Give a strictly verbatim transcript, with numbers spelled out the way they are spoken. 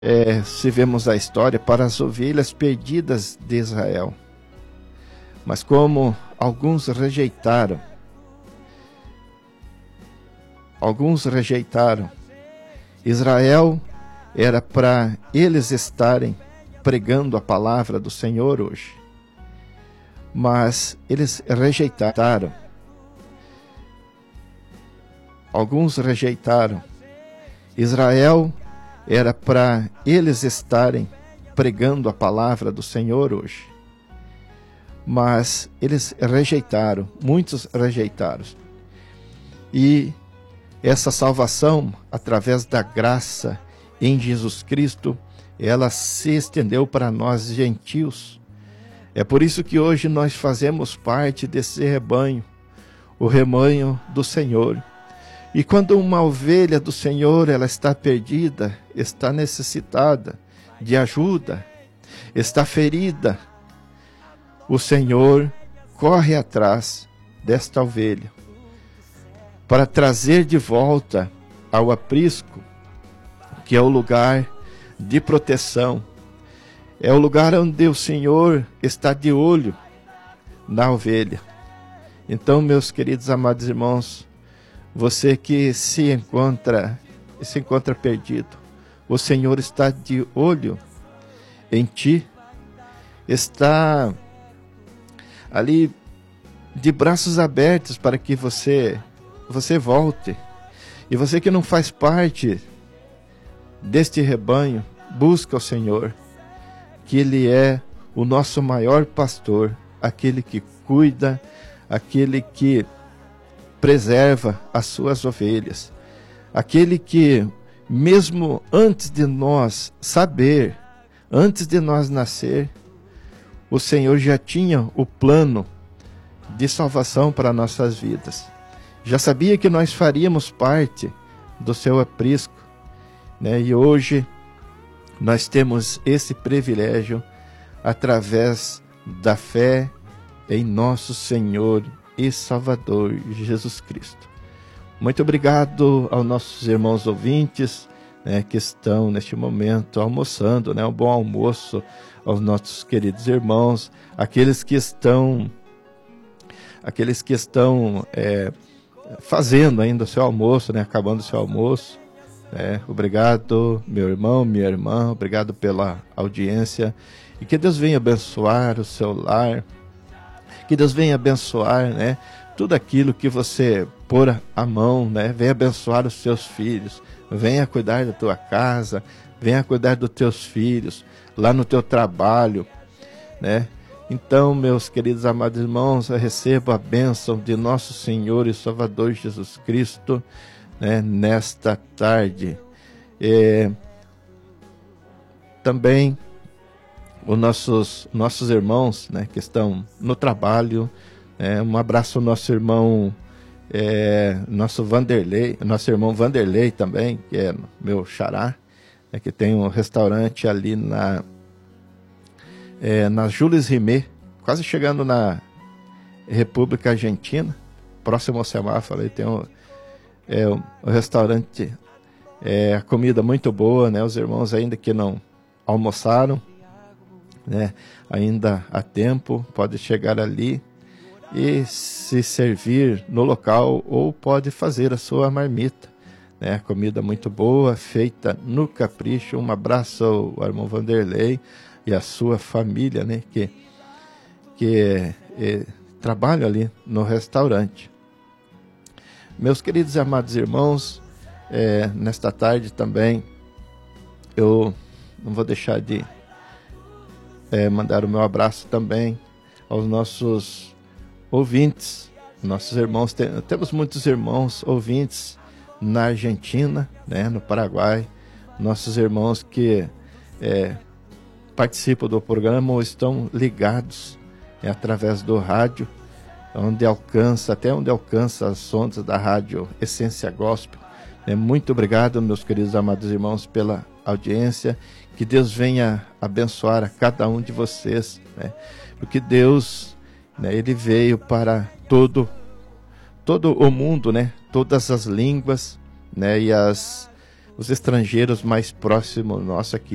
É, se vemos a história, para as ovelhas perdidas de Israel. Mas como alguns rejeitaram, alguns rejeitaram, Israel era para eles estarem pregando a palavra do Senhor hoje. Mas eles rejeitaram. Alguns rejeitaram. Israel era para eles estarem pregando a palavra do Senhor hoje. Mas eles rejeitaram, muitos rejeitaram. E essa salvação, através da graça em Jesus Cristo, ela se estendeu para nós gentios. É por isso que hoje nós fazemos parte desse rebanho, o rebanho do Senhor. E quando uma ovelha do Senhor ela está perdida, está necessitada de ajuda, está ferida, o Senhor corre atrás desta ovelha para trazer de volta ao aprisco, que é o lugar de proteção, é o lugar onde o Senhor está de olho na ovelha. Então, meus queridos amados irmãos, você que se encontra, se encontra perdido, o Senhor está de olho em ti, está ali de braços abertos para que você, você volte. E você que não faz parte deste rebanho, busca o Senhor, que Ele é o nosso maior pastor, aquele que cuida, aquele que preserva as suas ovelhas, aquele que, mesmo antes de nós saber, antes de nós nascer, o Senhor já tinha o plano de salvação para nossas vidas. Já sabia que nós faríamos parte do seu aprisco, né? E hoje nós temos esse privilégio através da fé em nosso Senhor e Salvador Jesus Cristo. Muito obrigado aos nossos irmãos ouvintes, né, que estão neste momento almoçando, né, um bom almoço aos nossos queridos irmãos, aqueles que estão, aqueles que estão é, fazendo ainda o seu almoço, né, acabando o seu almoço. Né, obrigado, meu irmão, minha irmã, obrigado pela audiência e que Deus venha abençoar o seu lar. Que Deus venha abençoar, né, tudo aquilo que você pôr a mão, né, venha abençoar os seus filhos, venha cuidar da tua casa, venha cuidar dos teus filhos, lá no teu trabalho, né. Então, meus queridos amados irmãos, eu recebo a bênção de nosso Senhor e Salvador Jesus Cristo, né, nesta tarde. É, também os nossos, nossos irmãos, né, que estão no trabalho, é, um abraço ao nosso irmão, é, nosso Vanderlei, nosso irmão Vanderlei também, que é meu xará, né, que tem um restaurante ali na, é, na Jules Rimet, quase chegando na República Argentina, próximo ao semáforo, tem um, é, um, um restaurante, é, a comida muito boa, né, os irmãos ainda que não almoçaram, né, ainda há tempo, pode chegar ali e se servir no local ou pode fazer a sua marmita, né, comida muito boa, feita no capricho. Um abraço ao irmão Vanderlei e a sua família, né, que, que é, é, trabalham ali no restaurante. Meus queridos e amados irmãos, é, nesta tarde também eu não vou deixar de É, mandar o meu abraço também aos nossos ouvintes, nossos irmãos. Tem, temos muitos irmãos ouvintes na Argentina, né, no Paraguai, nossos irmãos que é, participam do programa ou estão ligados, é, através do rádio, onde alcança, até onde alcança as ondas da rádio Essência Gospel. É, muito obrigado, meus queridos amados irmãos, pela audiência. Que Deus venha abençoar a cada um de vocês, né? Porque Deus, né, Ele veio para todo, todo o mundo, né? Todas as línguas, né? E as, os estrangeiros mais próximos nossos aqui